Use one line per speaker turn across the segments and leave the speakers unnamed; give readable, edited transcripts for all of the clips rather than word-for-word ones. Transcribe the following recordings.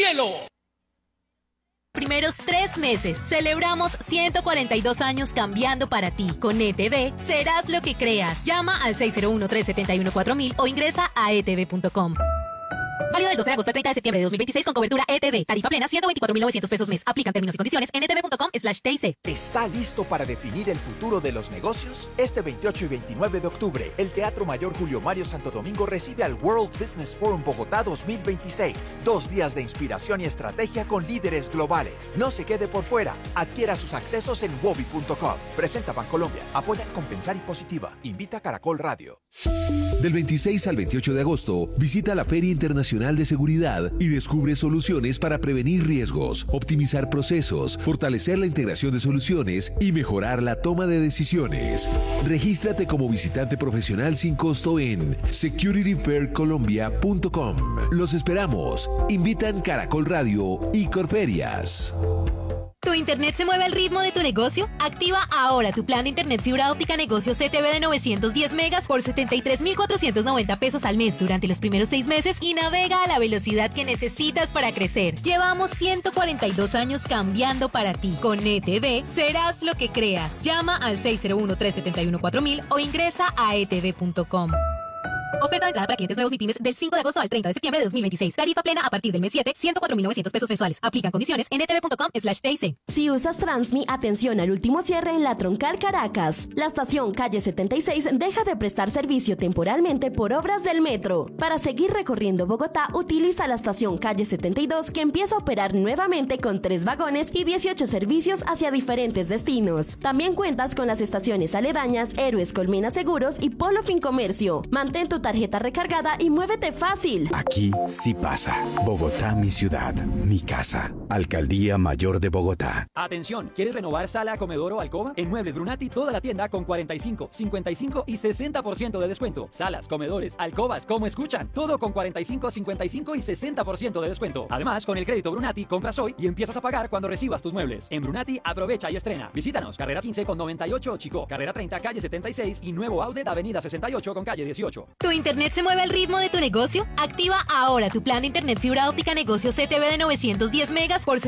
cielo.
Primeros 3 meses. Celebramos 142 años cambiando para ti. Con ETV, serás lo que creas. Llama al 601-371-4000 o ingresa a etv.com. Válido del 12 de agosto al 30 de septiembre de 2026 con cobertura ETV. Tarifa plena 124.900 pesos mes. Aplican términos y condiciones en etv.com/TIC.
¿Está listo para definir el futuro de los negocios? Este 28 y 29 de octubre, el Teatro Mayor Julio Mario Santo Domingo recibe al World Business Forum Bogotá 2026. 2 días de inspiración y estrategia con líderes globales. No se quede por fuera. Adquiera sus accesos en wobi.com. Presenta Bancolombia. Apoya Compensar y Positiva. Invita Caracol Radio.
Del 26 al 28 de agosto, visita la Feria Internacional de Seguridad y descubre soluciones para prevenir riesgos, optimizar procesos, fortalecer la integración de soluciones y mejorar la toma de decisiones. Regístrate como visitante profesional sin costo en securityfaircolombia.com. Los esperamos. Invitan Caracol Radio y Corferias.
¿Tu internet se mueve al ritmo de tu negocio? Activa ahora tu plan de internet fibra óptica negocio CTV de 910 megas por 73.490 pesos al mes durante los primeros 6 meses y navega a la velocidad que necesitas para crecer. Llevamos 142 años cambiando para ti. Con ETV serás lo que creas. Llama al 601-371-4000 o ingresa a etv.com. Oferta de entrada para clientes nuevos ni pymes del 5 de agosto al 30 de septiembre de 2026. Tarifa plena a partir del mes 7, 104.900 pesos mensuales. Aplican condiciones en etv.com/TIC.
Si usas Transmi, atención al último cierre en la Troncal Caracas. La estación Calle 76 deja de prestar servicio temporalmente por obras del metro. Para seguir recorriendo Bogotá, utiliza la estación Calle 72 que empieza a operar nuevamente con 3 vagones y 18 servicios hacia diferentes destinos. También cuentas con las estaciones aledañas Héroes Colmena Seguros y Polo Fincomercio. Mantén tu tarjeta recargada y muévete fácil.
Aquí sí pasa. Bogotá, mi ciudad, mi casa. Alcaldía Mayor de Bogotá.
Atención, ¿quieres renovar sala, comedor o alcoba? En Muebles Brunati, toda la tienda con 45, 55 y 60% de descuento. Salas, comedores, alcobas, como escuchan. Todo con 45, 55 y 60% de descuento. Además, con el crédito Brunati, compras hoy y empiezas a pagar cuando recibas tus muebles. En Brunati, aprovecha y estrena. Visítanos, carrera 15 con 98 Chico, carrera 30 calle 76 y nuevo outlet avenida 68 con calle 18.
¿Tu internet se mueve al ritmo de tu negocio? Activa ahora tu plan de internet fibra óptica negocio CTV de 910 megas por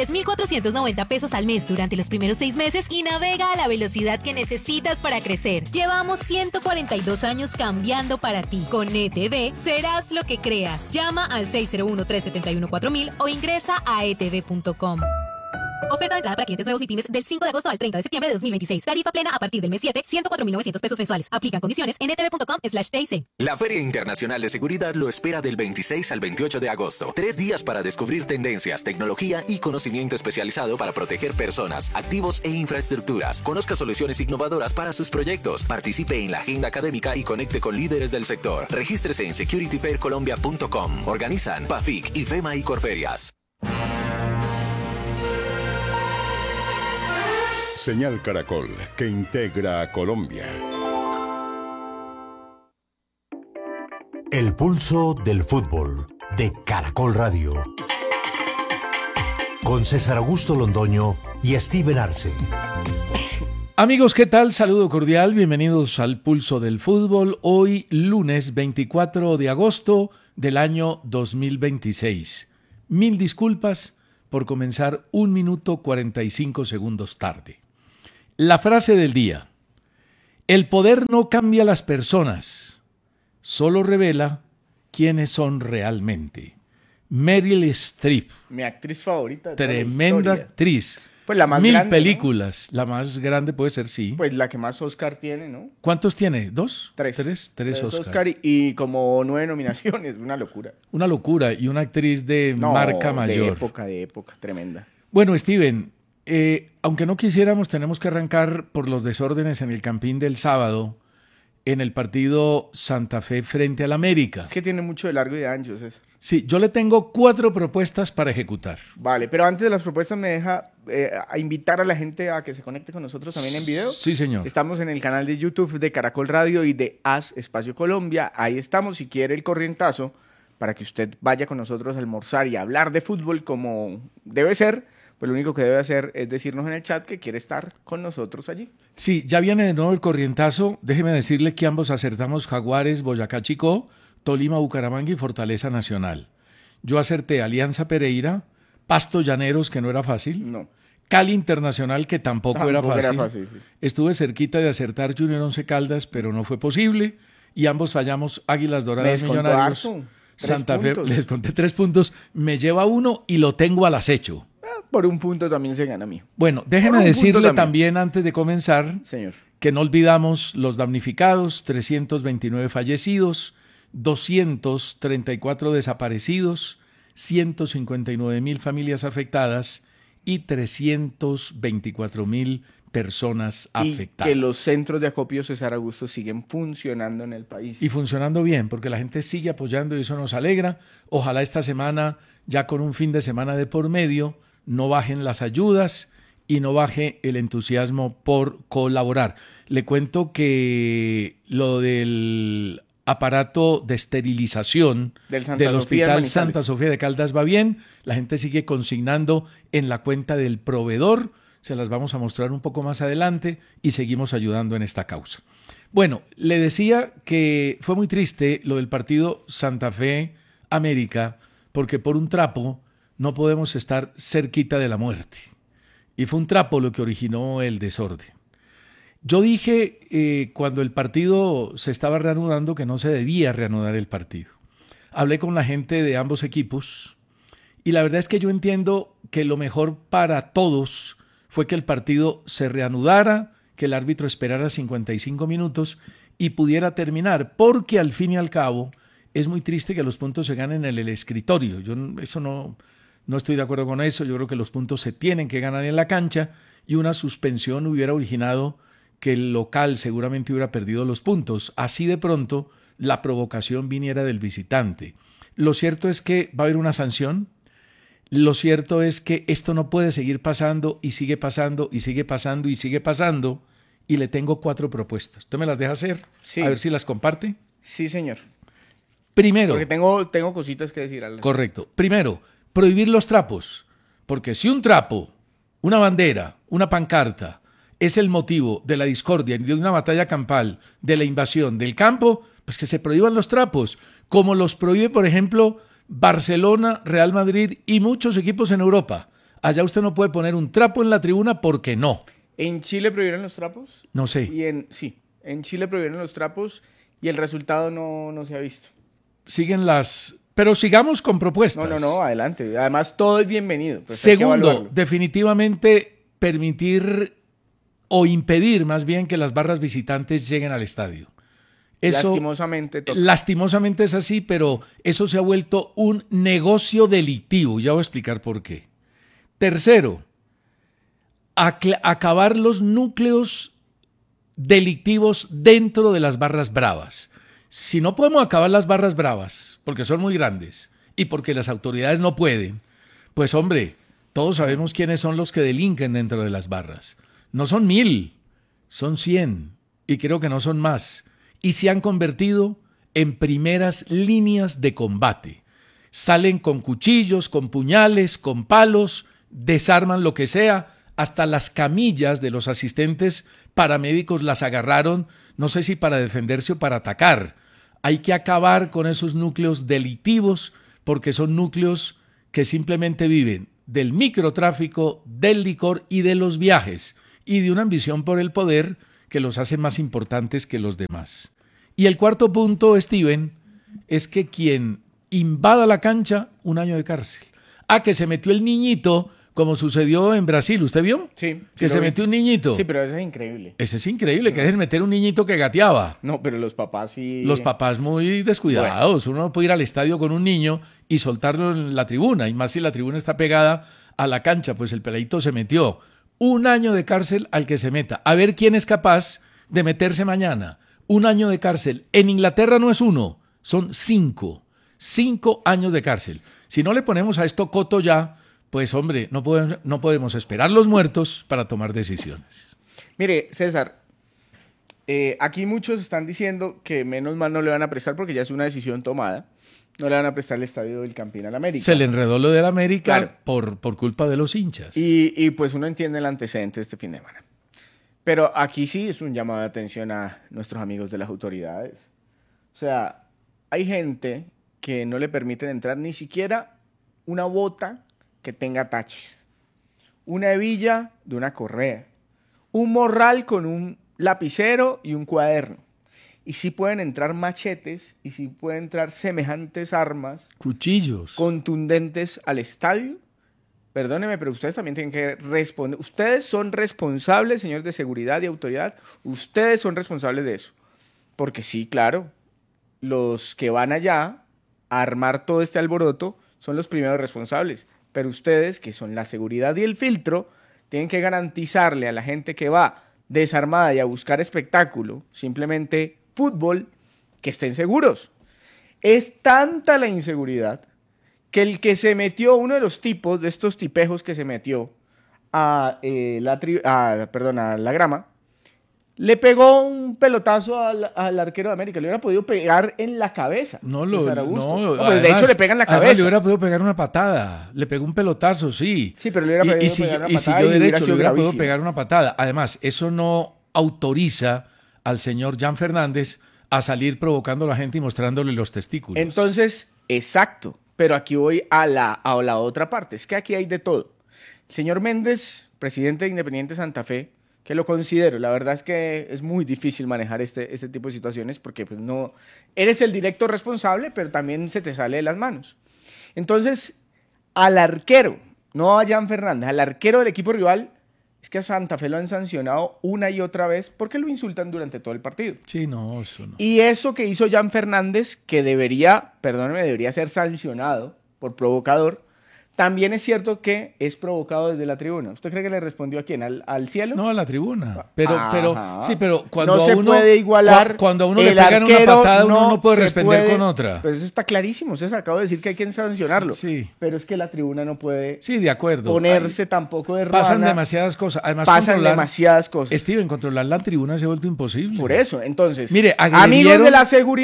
73.490 pesos al mes durante los primeros 6 meses y navega a la velocidad que necesitas para crecer. Llevamos 142 años cambiando para ti. Con ETV serás lo que creas. Llama al 601-371-4000 o ingresa a etv.com. Oferta de entrada para clientes nuevos ni pymes del 5 de agosto al 30 de septiembre de 2026. Tarifa plena a partir del mes 7, 104.900 pesos mensuales. Aplican condiciones en etv.com/TIC.
La Feria Internacional de Seguridad lo espera del 26 al 28 de agosto. 3 días para descubrir tendencias, tecnología y conocimiento especializado para proteger personas, activos e infraestructuras. Conozca soluciones innovadoras para sus proyectos. Participe en la agenda académica y conecte con líderes del sector. Regístrese en securityfaircolombia.com. Organizan PAFIC, IFEMA y Corferias.
Señal Caracol, que integra a Colombia.
El pulso del fútbol de Caracol Radio. Con César Augusto Londoño y Steven Arce.
Amigos, ¿qué tal? Saludo cordial, bienvenidos al Pulso del Fútbol. Hoy, lunes 24 de agosto del año 2026. Mil disculpas por comenzar 1 minuto 45 segundos tarde. La frase del día: el poder no cambia a las personas, solo revela quiénes son realmente. Meryl Streep.
Mi actriz favorita.
Tremenda actriz.
Pues la más
1000
grande,
películas. ¿No? La más grande puede ser, sí.
Pues la que más Oscar tiene, ¿no?
¿Cuántos tiene? ¿2?
3.
3
Oscar y como 9 nominaciones. Una locura.
Una locura. Y una actriz de marca mayor.
De época, tremenda.
Bueno, Steven, aunque no quisiéramos, tenemos que arrancar por los desórdenes en el Campín del sábado, en el partido Santa Fe frente al América.
Es que tiene mucho de largo y de ancho, César.
Sí, yo le tengo 4 propuestas para ejecutar.
Vale, pero antes de las propuestas me deja a invitar a la gente a que se conecte con nosotros también en video.
Sí, señor.
Estamos en el canal de YouTube de Caracol Radio y de AS Espacio Colombia. Ahí estamos, si quiere el corrientazo, para que usted vaya con nosotros a almorzar y a hablar de fútbol como debe ser. Pues lo único que debe hacer es decirnos en el chat que quiere estar con nosotros allí.
Sí, ya viene de nuevo el corrientazo. Déjeme decirle que ambos acertamos Jaguares, Boyacá Chicó, Tolima, Bucaramanga y Fortaleza Nacional. Yo acerté Alianza Pereira, Pasto Llaneros, que no era fácil.
No.
Cali Internacional, que tampoco era fácil.
Sí.
Estuve cerquita de acertar Junior Once Caldas, pero no fue posible. Y ambos fallamos Águilas Doradas Millonarios. Santa Fe, les conté 3 puntos. Me lleva 1 y lo tengo al acecho.
Por un punto también se gana, mijo.
Bueno, déjeme decirle también antes de comenzar,
señor,
que no olvidamos los damnificados, 329 fallecidos, 234 desaparecidos, 159.000 familias afectadas y 324.000 personas afectadas.
Y que los centros de acopio César Augusto siguen funcionando en el país.
Y funcionando bien, porque la gente sigue apoyando y eso nos alegra. Ojalá esta semana, ya con un fin de semana de por medio, no bajen las ayudas y no baje el entusiasmo por colaborar. Le cuento que lo del aparato de esterilización del Hospital Santa Sofía de Caldas va bien. La gente sigue consignando en la cuenta del proveedor. Se las vamos a mostrar un poco más adelante y seguimos ayudando en esta causa. Bueno, le decía que fue muy triste lo del partido Santa Fe América, porque por un trapo no podemos estar cerquita de la muerte. Y fue un trapo lo que originó el desorden. Yo dije cuando el partido se estaba reanudando que no se debía reanudar el partido. Hablé con la gente de ambos equipos y la verdad es que yo entiendo que lo mejor para todos fue que el partido se reanudara, que el árbitro esperara 55 minutos y pudiera terminar, porque al fin y al cabo es muy triste que los puntos se ganen en el escritorio. Yo eso no estoy de acuerdo con eso. Yo creo que los puntos se tienen que ganar en la cancha y una suspensión hubiera originado que el local seguramente hubiera perdido los puntos. Así de pronto la provocación viniera del visitante. Lo cierto es que va a haber una sanción. Lo cierto es que esto no puede seguir pasando y sigue pasando y sigue pasando y sigue pasando. Y le tengo 4 propuestas. ¿Usted me las deja hacer?
Sí.
A ver si las comparte.
Sí, señor.
Primero.
Porque tengo cositas que decir.
Correcto. Primero, prohibir los trapos. Porque si un trapo, una bandera, una pancarta es el motivo de la discordia, de una batalla campal, de la invasión del campo, pues que se prohíban los trapos, como los prohíbe, por ejemplo, Barcelona, Real Madrid y muchos equipos en Europa. Allá usted no puede poner un trapo en la tribuna porque no.
¿En Chile prohibieron los trapos?
No sé.
Sí, en Chile prohibieron los trapos y el resultado no se ha visto.
Siguen las... Pero sigamos con propuestas.
No, adelante. Además, todo es bienvenido. Pues
segundo, definitivamente permitir o impedir más bien que las barras visitantes lleguen al estadio. Eso, lastimosamente es así, pero eso se ha vuelto un negocio delictivo. Ya voy a explicar por qué. Tercero, acabar los núcleos delictivos dentro de las barras bravas. Si no podemos acabar las barras bravas, porque son muy grandes y porque las autoridades no pueden, pues hombre, todos sabemos quiénes son los que delinquen dentro de las barras. No son 1000, son 100 y creo que no son más. Y se han convertido en primeras líneas de combate. Salen con cuchillos, con puñales, con palos, desarman lo que sea, hasta las camillas de los asistentes paramédicos las agarraron, no sé si para defenderse o para atacar. Hay que acabar con esos núcleos delictivos porque son núcleos que simplemente viven del microtráfico, del licor y de los viajes y de una ambición por el poder que los hace más importantes que los demás. Y el cuarto punto, Steven, es que quien invada la cancha, 1 año de cárcel. Que se metió el niñito, como sucedió en Brasil, ¿usted vio?
Sí.
Que se metió un niñito.
Sí, pero eso es increíble.
Ese es increíble, que dejen meter un niñito que gateaba.
No, pero los papás sí...
Los papás muy descuidados. Bueno. Uno no puede ir al estadio con un niño y soltarlo en la tribuna, y más si la tribuna está pegada a la cancha, pues el peladito se metió. 1 año de cárcel al que se meta. A ver quién es capaz de meterse mañana. 1 año de cárcel. En Inglaterra no es 1, son 5. 5 años de cárcel. Si no le ponemos a esto coto ya, pues hombre, no podemos esperar los muertos para tomar decisiones.
Mire, César, aquí muchos están diciendo que menos mal no le van a prestar porque ya es una decisión tomada. No le van a prestar el estadio del Campín al América.
Se le enredó lo del América, claro, por culpa de los hinchas.
Y pues uno entiende el antecedente de este fin de semana. Pero aquí sí es un llamado de atención a nuestros amigos de las autoridades. O sea, hay gente que no le permiten entrar ni siquiera una bota que tenga taches, una hebilla de una correa, un morral con un lapicero y un cuaderno. Y sí pueden entrar machetes y sí pueden entrar semejantes armas,
cuchillos
contundentes al estadio. Perdóneme, pero ustedes también tienen que responder. Ustedes son responsables, señores de seguridad y autoridad. Ustedes son responsables de eso. Porque sí, claro, los que van allá a armar todo este alboroto son los primeros responsables. Pero ustedes, que son la seguridad y el filtro, tienen que garantizarle a la gente que va desarmada y a buscar espectáculo, simplemente fútbol, que estén seguros. Es tanta la inseguridad que el que se metió, uno de los tipos de estos tipejos que se metió a la grama, le pegó un pelotazo al arquero de América. Le hubiera podido pegar en la cabeza.
No,
pues
además,
de hecho le pega en la cabeza.
Le hubiera podido pegar una patada. Le pegó un pelotazo, sí.
Sí, pero le hubiera podido pegar una patada.
Y siguió derecho, le hubiera podido pegar una patada. Además, eso no autoriza al señor Jan Fernández a salir provocando a la gente y mostrándole los testículos.
Entonces, exacto. Pero aquí voy a la otra parte. Es que aquí hay de todo. El señor Méndez, presidente de Independiente Santa Fe, que lo considero, la verdad es que es muy difícil manejar este tipo de situaciones porque pues no eres el directo responsable, pero también se te sale de las manos. Entonces, al arquero, no a Jan Fernández, al arquero del equipo rival, es que a Santa Fe lo han sancionado una y otra vez porque lo insultan durante todo el partido.
Sí, no, eso no.
Y eso que hizo Jan Fernández, que debería ser sancionado por provocador, también es cierto que es provocado desde la tribuna. ¿Usted cree que le respondió a quién? ¿Al cielo?
No, a la tribuna. Pero cuando
no
a
se
uno
puede igualar.
Cuando a uno le pegan una patada, uno no puede responder con otra.
Pero eso está clarísimo. Usted acaba de decir que hay que sancionarlo.
Sí.
Pero es que la tribuna no puede
de acuerdo.
ponerse tampoco de ruana.
Pasan demasiadas cosas. Además,
demasiadas cosas.
Steven, controlar la tribuna se ha vuelto imposible.
Por eso, entonces,
mire,
amigos de la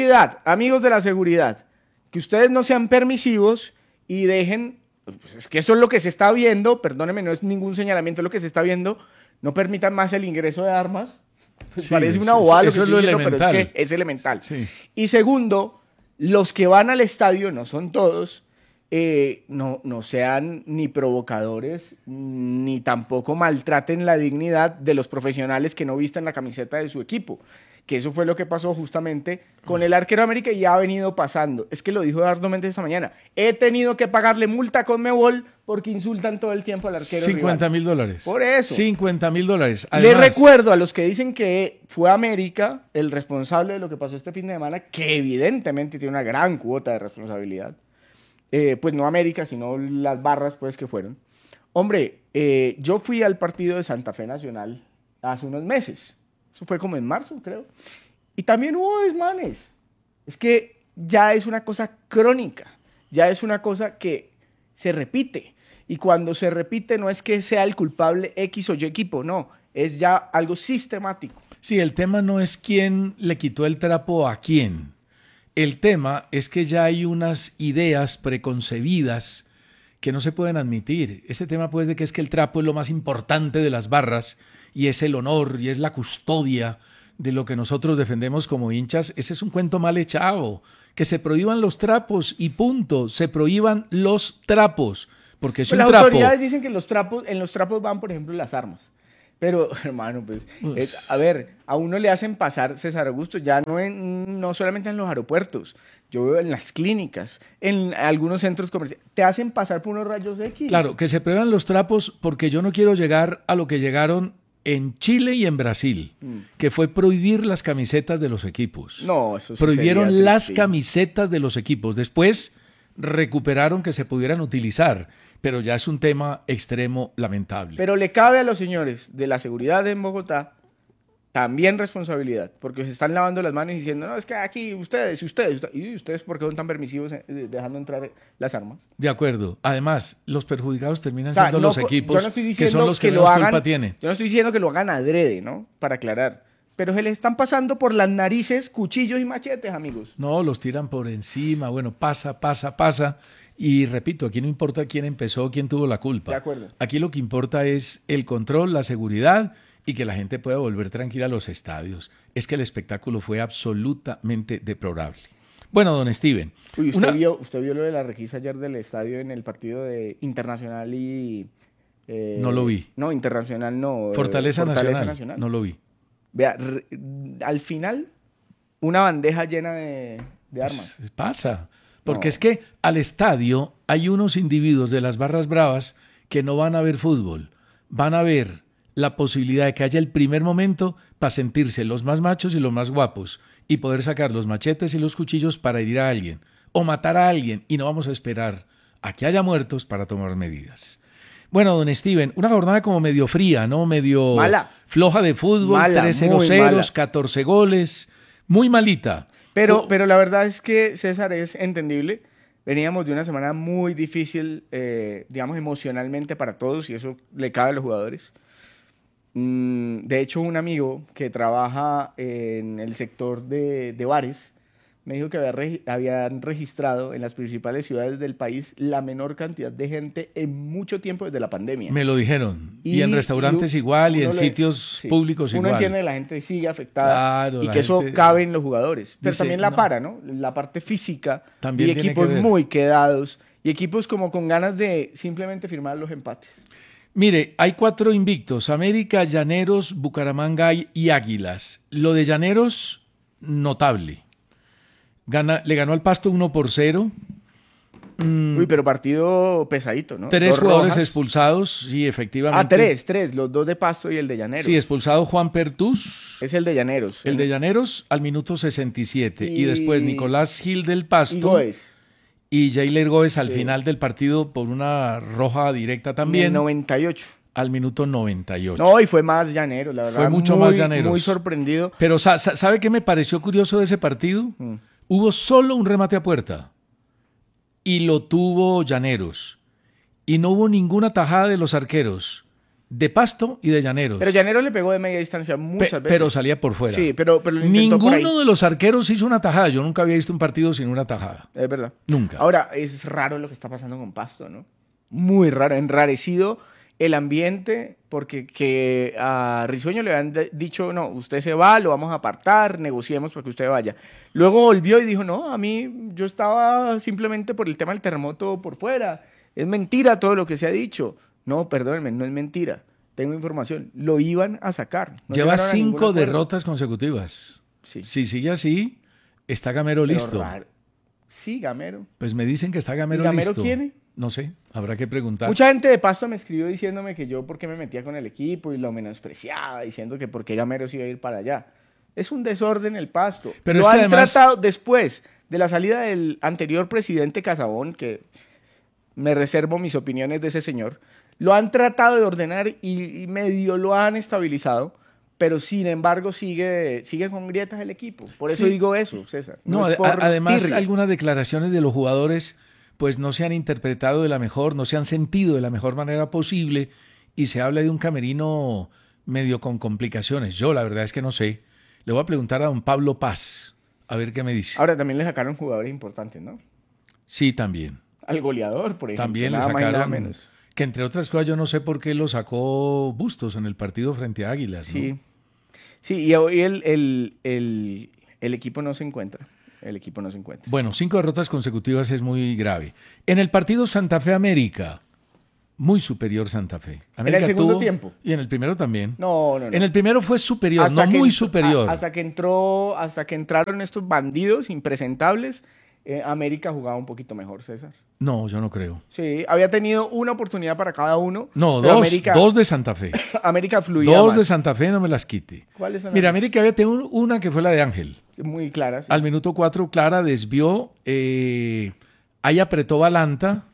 seguridad, que ustedes no sean permisivos y dejen. Pues es que eso es lo que se está viendo, perdónenme, no es ningún señalamiento, es lo que se está viendo, no permitan más el ingreso de armas, pues parece una bobada lo que estoy diciendo, pero es que es elemental.
Sí.
Y segundo, los que van al estadio, no son todos, no sean ni provocadores, ni tampoco maltraten la dignidad de los profesionales que no vistan la camiseta de su equipo. Que eso fue lo que pasó justamente con el arquero de América y ha venido pasando. Es que lo dijo Eduardo Méndez esta mañana. He tenido que pagarle multa a Conmebol porque insultan todo el tiempo al arquero rival.
$50,000.
Por eso.
$50,000. Además,
le recuerdo a los que dicen que fue América el responsable de lo que pasó este fin de semana, que evidentemente tiene una gran cuota de responsabilidad. Pues no América, sino las barras pues que fueron. Hombre, yo fui al partido de Santa Fe Nacional hace unos meses. Eso fue como en marzo, creo. Y también hubo desmanes. Es que ya es una cosa crónica. Ya es una cosa que se repite. Y cuando se repite no es que sea el culpable X o Y equipo, no. Es ya algo sistemático.
Sí, el tema no es quién le quitó el trapo a quién. El tema es que ya hay unas ideas preconcebidas que no se pueden admitir. Este tema pues de que es que el trapo es lo más importante de las barras y es el honor y es la custodia de lo que nosotros defendemos como hinchas, ese es un cuento mal echado. Que se prohíban los trapos y punto, se prohíban los trapos, porque es un trapo.
Las autoridades dicen que en los trapos van, por ejemplo, las armas. Pero, hermano, pues, a uno le hacen pasar, César Augusto, ya no solamente en los aeropuertos, yo veo en las clínicas, en algunos centros comerciales, te hacen pasar por unos rayos X.
Claro, que se prohíban los trapos porque yo no quiero llegar a lo que llegaron en Chile y en Brasil, que fue prohibir las camisetas de los equipos.
No, eso sí.
Prohibieron las camisetas de los equipos. Después recuperaron que se pudieran utilizar, pero ya es un tema extremo lamentable.
Pero le cabe a los señores de la seguridad en Bogotá también responsabilidad, porque se están lavando las manos diciendo, no, es que aquí ustedes, ¿y ustedes por qué son tan permisivos dejando entrar las armas?
De acuerdo. Además, los perjudicados terminan siendo los equipos
que
son los que menos culpa tienen.
Yo no estoy diciendo que lo hagan adrede, ¿no? Para aclarar. Pero se les están pasando por las narices cuchillos y machetes, amigos.
No, los tiran por encima, bueno, pasa. Y repito, aquí no importa quién empezó, quién tuvo la culpa.
De acuerdo.
Aquí lo que importa es el control, la seguridad y que la gente pueda volver tranquila a los estadios. Es que el espectáculo fue absolutamente deplorable. Bueno, don Steven.
Uy, ¿usted vio lo de la requisa ayer del estadio en el partido de Internacional y...
no lo vi.
No, Internacional no.
Fortaleza Nacional. No lo vi.
Vea, al final, una bandeja llena de armas.
Pues pasa. Porque es que al estadio hay unos individuos de las barras bravas que no van a ver fútbol. Van a ver la posibilidad de que haya el primer momento para sentirse los más machos y los más guapos y poder sacar los machetes y los cuchillos para herir a alguien o matar a alguien, y no vamos a esperar a que haya muertos para tomar medidas. Bueno, don Steven, una jornada como medio fría, ¿no? Medio
mala.
Floja de fútbol, 13-0, 14 goles, muy malita.
Pero la verdad es que, César, es entendible. Veníamos de una semana muy difícil, digamos, emocionalmente para todos, y eso le cabe a los jugadores. De hecho, un amigo que trabaja en el sector de bares me dijo que habían registrado en las principales ciudades del país la menor cantidad de gente en mucho tiempo desde la pandemia.
Me lo dijeron. Y en restaurantes igual, y en sitios públicos igual.
Uno entiende que la gente sigue afectada, claro, y que eso cabe en los jugadores. Pero también ¿no? La parte física, también, y equipos muy quedados, y equipos como con ganas de simplemente firmar los empates.
Mire, hay 4 invictos: América, Llaneros, Bucaramanga y Águilas. Lo de Llaneros, notable. Le ganó al Pasto 1-0.
Uy, pero partido pesadito, ¿no?
3 jugadores expulsados, sí, efectivamente.
3, los 2 de Pasto y el de Llaneros.
Sí, expulsado Juan Pertús.
Es el de Llaneros.
El de Llaneros al minuto 67. Y después Nicolás Gil del Pasto. Y Jailer Góez al final del partido por una roja directa también.
En el 98.
Al minuto 98.
No, y fue más Llaneros, la verdad.
Fue mucho más Llaneros.
Muy sorprendido.
Pero ¿sabe qué me pareció curioso de ese partido? Hubo solo un remate a puerta y lo tuvo Llaneros, y no hubo ninguna tajada de los arqueros de Pasto y de Llaneros.
Pero Llaneros le pegó de media distancia muchas veces.
Pero salía por fuera.
Sí, pero
ninguno de los arqueros hizo una tajada. Yo nunca había visto un partido sin una tajada.
Es verdad.
Nunca.
Ahora, es raro lo que está pasando con Pasto, ¿no? Muy raro, enrarecido el ambiente, porque que a Risueño le habían dicho, no, usted se va, lo vamos a apartar, negociemos para que usted vaya. Luego volvió y dijo, no, a mí yo estaba simplemente por el tema del terremoto por fuera. Es mentira todo lo que se ha dicho. No, perdónenme, no es mentira. Tengo información. Lo iban a sacar.
No lleva 5 derrotas consecutivas. Sí. Si sigue así, está Gamero listo.
Raro. Sí, Gamero.
Pues me dicen que está Gamero
listo.
¿Gamero
quién?
No sé, habrá que preguntar.
Mucha gente de Pasto me escribió diciéndome que yo por qué me metía con el equipo y lo menospreciaba, diciendo que por qué Gamero se iba a ir para allá. Es un desorden el Pasto.
Pero
lo
es que
han
además...
tratado después de la salida del anterior presidente Casabón, que me reservo mis opiniones de ese señor, lo han tratado de ordenar y medio lo han estabilizado, pero sin embargo sigue con grietas el equipo. Por eso digo eso, César.
No, además algunas declaraciones de los jugadores pues no se han interpretado de la mejor, no se han sentido de la mejor manera posible, y se habla de un camerino medio con complicaciones. Yo la verdad es que no sé. Le voy a preguntar a don Pablo Paz, a ver qué me dice.
Ahora también le sacaron jugadores importantes, ¿no?
Sí, también.
Al goleador, por ejemplo.
También le sacaron, menos. Que entre otras cosas yo no sé por qué lo sacó Bustos en el partido frente a Águilas, ¿no?
Sí, sí, y hoy el equipo no se encuentra. El equipo no se encuentra.
Bueno, 5 derrotas consecutivas es muy grave. En el partido Santa Fe América, muy superior Santa Fe.
América ¿en el segundo tiempo?
Y en el primero también.
No.
En el primero fue superior, no muy superior.
Hasta que entraron estos bandidos impresentables, América jugaba un poquito mejor, César.
No, yo no creo.
Sí, había tenido una oportunidad para cada uno.
No, dos de Santa Fe.
América fluía
Dos
más.
de Santa Fe, no me las quite.
¿Cuáles son?
Mira, América había tenido una que fue la de Ángel.
Muy clara. Sí.
Al minuto 4, Clara desvió, ahí apretó Balanta,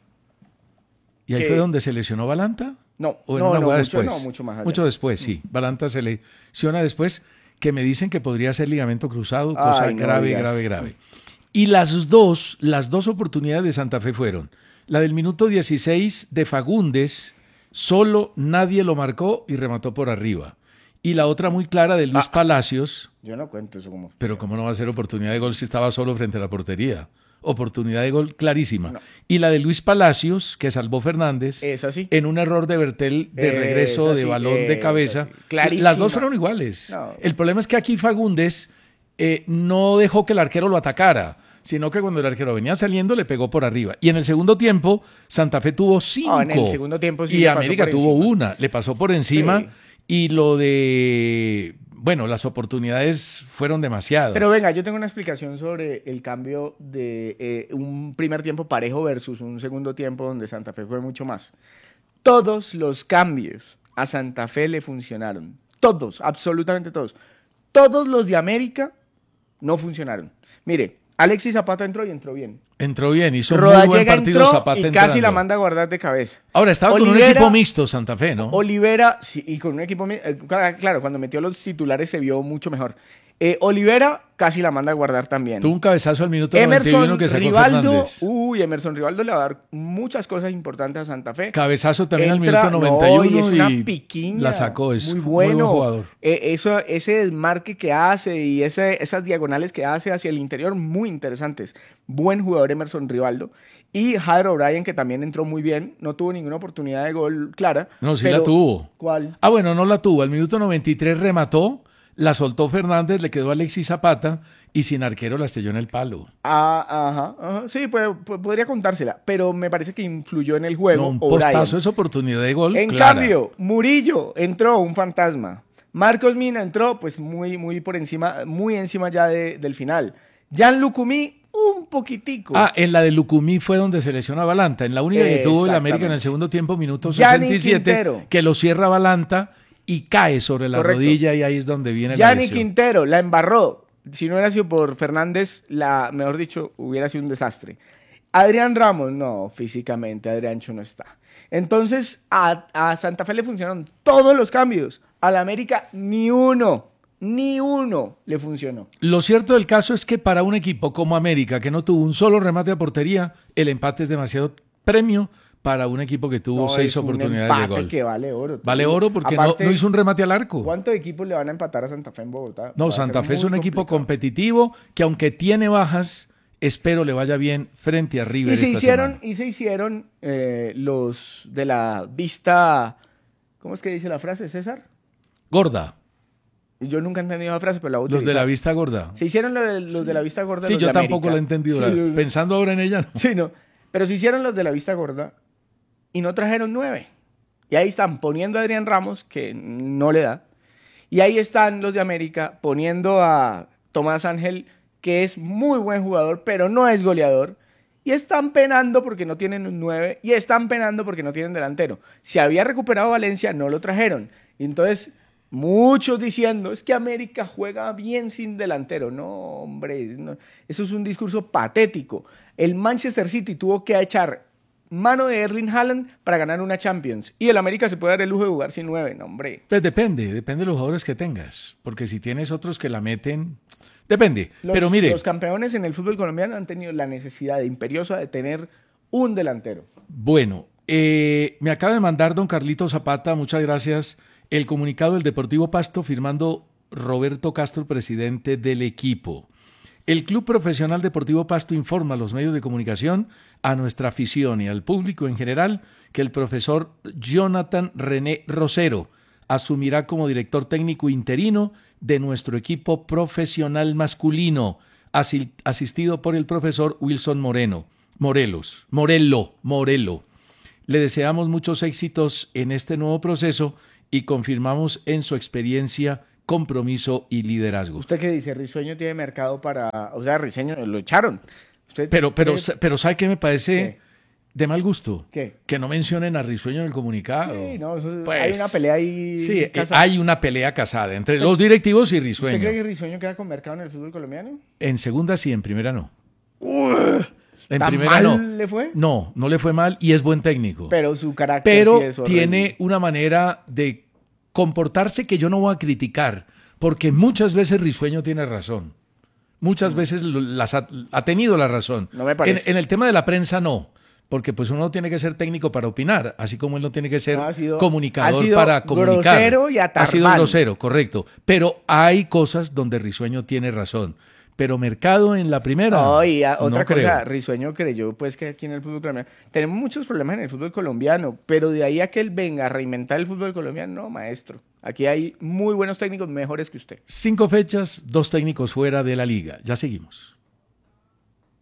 y ahí fue donde se lesionó Balanta.
No, mucho más allá.
Mucho después, sí. Balanta se lesiona después, que me dicen que podría ser ligamento cruzado, cosa grave. Y las dos oportunidades de Santa Fe fueron la del minuto 16 de Fagundes, solo, nadie lo marcó y remató por arriba. Y la otra muy clara de Luis Palacios.
Yo no cuento eso como...
Pero ¿cómo no va a ser oportunidad de gol si estaba solo frente a la portería? Oportunidad de gol clarísima. No. Y la de Luis Palacios, que salvó Fernández, en un error de Bertel de regreso de balón de cabeza. Las dos fueron iguales. No. El problema es que aquí Fagundes no dejó que el arquero lo atacara. sino que cuando el arquero venía saliendo le pegó por arriba. Y en el segundo tiempo, Santa Fe tuvo 5.
En el segundo tiempo sí
y América tuvo 1, le pasó por encima.
Sí.
Y lo de, bueno, las oportunidades fueron demasiadas.
Pero venga, yo tengo una explicación sobre el cambio de un primer tiempo parejo versus un segundo tiempo donde Santa Fe fue mucho más. Todos los cambios a Santa Fe le funcionaron. Todos, absolutamente todos. Todos los de América no funcionaron. Mire, Alexis Zapata entró y entró bien.
Entró bien, hizo
Rodallega
muy buen partido
entró
Zapata
y
entrando.
casi la manda a guardar de cabeza.
Ahora, estaba con un equipo mixto Santa Fe, ¿no?
Olivera, sí, y con un equipo mixto. Claro, cuando metió los titulares se vio mucho mejor. Olivera casi la manda a guardar también.
Tuvo un cabezazo al minuto 91 que sacó Fernández.
Emerson Rivaldo le va a dar muchas cosas importantes a Santa Fe.
Cabezazo también al minuto 91
y es una
y
piquiña,
la sacó. Es
muy bueno.
Muy buen jugador.
Ese desmarque que hace y esas diagonales que hace hacia el interior, muy interesantes. Buen jugador Emerson Rivaldo. Y Jader O'Brien, que también entró muy bien. No tuvo ninguna oportunidad de gol clara.
No, sí la tuvo.
¿Cuál?
Bueno, no la tuvo. Al minuto 93 remató. La soltó Fernández, le quedó a Alexis Zapata y sin arquero la estelló en el palo.
Ajá. Sí, podría contársela, pero me parece que influyó en el juego.
No, un postazo es oportunidad de gol.
En cambio, Murillo entró, un fantasma. Marcos Mina entró, pues muy por encima, muy encima ya del final. Jan Lucumí, un poquitico.
En la de Lucumí fue donde se lesionó a Balanta. En la única que tuvo el América en el segundo tiempo, minuto 67, que lo cierra Balanta y cae sobre la rodilla y ahí es donde viene la lesión.
Quintero la embarró. Si no hubiera sido por Fernández, mejor dicho, hubiera sido un desastre. Adrián Ramos, no, físicamente Adriancho no está. Entonces, a Santa Fe le funcionaron todos los cambios. A la América, ni uno le funcionó.
Lo cierto del caso es que para un equipo como América, que no tuvo un solo remate a portería, el empate es demasiado premio para un equipo que tuvo 6 oportunidades de gol.
Que vale oro.
Vale oro porque aparte, no hizo un remate al arco.
¿Cuántos equipos le van a empatar a Santa Fe en Bogotá?
No, Santa Fe es un equipo competitivo que aunque tiene bajas, espero le vaya bien frente a River.
Y se hicieron los de la vista, ¿cómo es que dice la frase, César?
Gorda.
Yo nunca he entendido la frase, pero la voy a utilizar.
Los de la vista gorda.
Se hicieron los de la vista gorda.
Sí, yo tampoco la he entendido. Pensando ahora en ella, no.
Sí, no. Pero se hicieron los de la vista gorda y no trajeron 9. Y ahí están poniendo a Adrián Ramos, que no le da. Y ahí están los de América poniendo a Tomás Ángel, que es muy buen jugador, pero no es goleador. Y están penando porque no tienen un 9. Y están penando porque no tienen delantero. Si había recuperado Valencia, no lo trajeron. Y entonces, muchos diciendo, es que América juega bien sin delantero. No, hombre, no. Eso es un discurso patético. El Manchester City tuvo que echar mano de Erling Haaland para ganar una Champions. Y el América se puede dar el lujo de jugar sin 9, no, hombre.
Pues depende de los jugadores que tengas. Porque si tienes otros que la meten, depende. Pero mire,
los campeones en el fútbol colombiano han tenido la necesidad imperiosa de tener un delantero.
Bueno, me acaba de mandar don Carlito Zapata, muchas gracias, el comunicado del Deportivo Pasto firmando Roberto Castro, presidente del equipo. El Club Profesional Deportivo Pasto informa a los medios de comunicación, a nuestra afición y al público en general, que el profesor Jonathan René Rosero asumirá como director técnico interino de nuestro equipo profesional masculino, asistido por el profesor Wilson Morello. Le deseamos muchos éxitos en este nuevo proceso y confirmamos en su experiencia, compromiso y liderazgo.
¿Usted qué dice? ¿Risueño tiene mercado para...? O sea, Risueño lo echaron.
Pero ¿sabe qué me parece
¿Qué?
de mal gusto?
¿Qué?
Que no mencionen a Risueño en el comunicado.
Sí, no,
Pues,
hay una pelea ahí.
Sí, hay una pelea casada entre los directivos y Risueño.
¿Usted cree que Risueño queda con mercado en el fútbol colombiano?
En segunda sí, en primera no. En
¿Tan
primera
mal
no.
le fue?
No le fue mal y es buen técnico.
Pero su carácter
Pero
sí es horrible.
tiene una manera de comportarse que yo no voy a criticar, porque muchas veces Risueño tiene razón. Muchas veces ha tenido la razón.
No me parece.
En el tema de la prensa no, porque pues uno tiene que ser técnico para opinar, así como él no tiene que ser comunicador para comunicar.
Grosero y atarmán.
Ha sido grosero, correcto. Pero hay cosas donde Risueño tiene razón. Pero mercado en la primera.
No, y otra
no
cosa,
creo.
Risueño creyó pues que aquí en el fútbol colombiano tenemos muchos problemas en el fútbol colombiano, pero de ahí a que él venga a reinventar el fútbol colombiano, no, maestro. Aquí hay muy buenos técnicos, mejores que usted.
5 fechas, 2 técnicos fuera de la liga. Ya seguimos.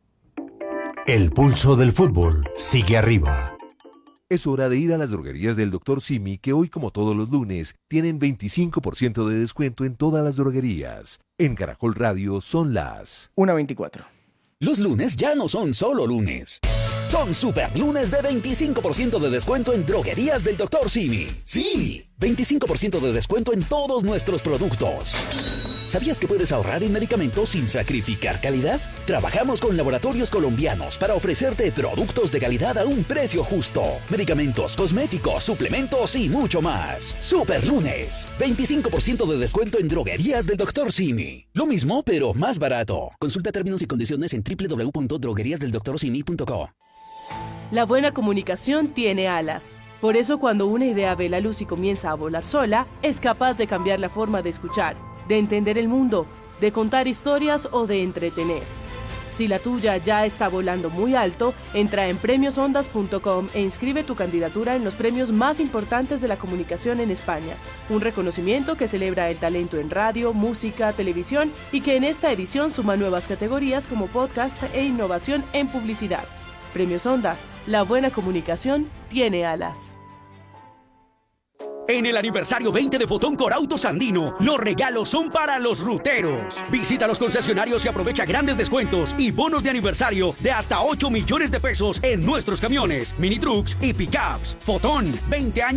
El pulso del fútbol sigue arriba.
Es hora de ir a las droguerías del Dr. Simi, que hoy, como todos los lunes, tienen 25% de descuento en todas las droguerías. En Caracol Radio son las
1:24.
Los lunes ya no son solo lunes. Son super lunes de 25% de descuento en droguerías del Dr. Simi. ¡Sí! 25% de descuento en todos nuestros productos. ¿Sabías que puedes ahorrar en medicamentos sin sacrificar calidad? Trabajamos con laboratorios colombianos para ofrecerte productos de calidad a un precio justo. Medicamentos, cosméticos, suplementos y mucho más. Super lunes. 25% de descuento en droguerías del Dr. Simi. Lo mismo, pero más barato. Consulta términos y condiciones en www.drogueriasdeldoctorsimi.co.
La buena comunicación tiene alas. Por eso, cuando una idea ve la luz y comienza a volar sola, es capaz de cambiar la forma de escuchar, de entender el mundo, de contar historias o de entretener. Si la tuya ya está volando muy alto, entra en premiosondas.com e inscribe tu candidatura en los premios más importantes de la comunicación en España. Un reconocimiento que celebra el talento en radio, música, televisión y que en esta edición suma nuevas categorías como podcast e innovación en publicidad. Premios Ondas, la buena comunicación tiene alas.
En el aniversario 20 de Fotón Corautos Andino, los regalos son para los ruteros. Visita los concesionarios y aprovecha grandes descuentos y bonos de aniversario de hasta 8 millones de pesos en nuestros camiones, mini trucks y pickups. Fotón, 20 años